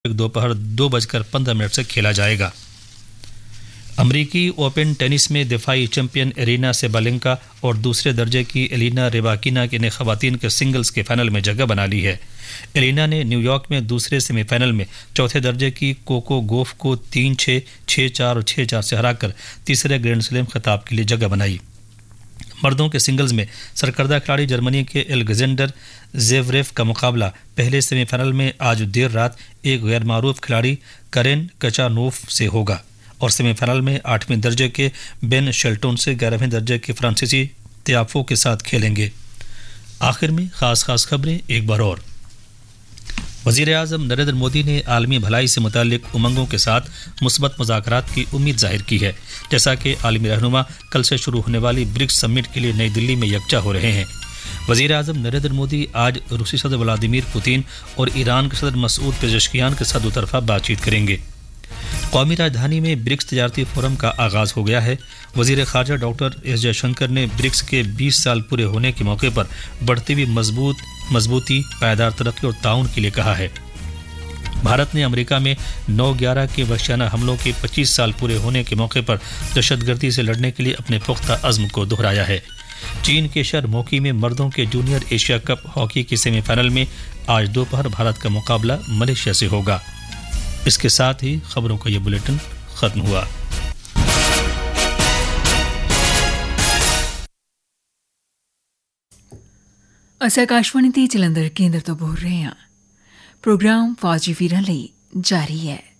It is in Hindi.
दोपहर 2:15 से खेला जाएगा। अमरीकी ओपन टेनिस में दिफाई चैंपियन एरिना सेबालेंका और दूसरे दर्जे की एलिना रेबाकिना ने खवातीन के सिंगल्स के फाइनल में जगह बना ली है। एलिना ने न्यूयॉर्क में दूसरे सेमीफाइनल में चौथे दर्जे की कोको गोफ को 3-6, 6-4 और 6-4 से हराकर तीसरे ग्रैंड स्लैम खिताब के लिए जगह बनाई। मर्दों के सिंगल्स में सरकर्दा खिलाड़ी जर्मनी के एलेक्जेंडर ज़ेवरेव का मुकाबला पहले सेमीफाइनल में आज देर रात एक गैर मारूफ खिलाड़ी करेन कचानोफ से होगा और सेमीफाइनल में 8वें दर्जे के बेन शेल्टन से 11वें दर्जे के फ्रांसीसी त्याफो के साथ खेलेंगे। आखिर में खास खबरें एक बार और। वज़ीर-ए-आज़म नरेंद्र मोदी ने आलमी भलाई से मुताल्लिक उमंगों के साथ मुस्बत मुज़ाकरात की उम्मीद जाहिर की है, जैसा कि आलमी रहनुमा कल से शुरू होने वाली ब्रिक्स समिट के लिए नई दिल्ली में यकजा हो रहे हैं। वज़ीर-ए-आज़म नरेंद्र मोदी आज रूसी सदर व्लादिमीर पुतिन और ईरान के सदर मसूद पेज़ेशकियान के साथ दोतरफा बातचीत करेंगे। कौमी राजधानी में ब्रिक्स तजारती फोरम का आगाज़ हो गया है। वज़ीर ख़ारजा डॉक्टर एस जयशंकर ने ब्रिक्स के 20 साल पूरे होने के मौके पर बढ़ती हुई मजबूती, पायदार तरक्की और ताउन के लिए कहा है। भारत ने अमेरिका में 9/11 के वहशियाना हमलों के 25 साल पूरे होने के मौके पर दहशतगर्दी से लड़ने के लिए अपने पुख्ता अज़्म को दोहराया है। चीन के शहर मोकी में मर्दों के जूनियर एशिया कप हॉकी के सेमीफाइनल में आज दोपहर भारत का मुकाबला मलेशिया से होगा। इसके साथ ही खबरों का ये बुलेटिन खत्म हुआ। ਅਸੀਂ ਆਕਾਸ਼ਵਾਣੀ ਤੇ ਜਲੰਧਰ ਕੇਂਦਰ ਤੋਂ ਬੋਲ ਰਹੇ ਹਾਂ। ਪ੍ਰੋਗਰਾਮ ਫੌਜੀ ਵੀਰਾਂ ਲਈ ਜਾਰੀ ਹੈ।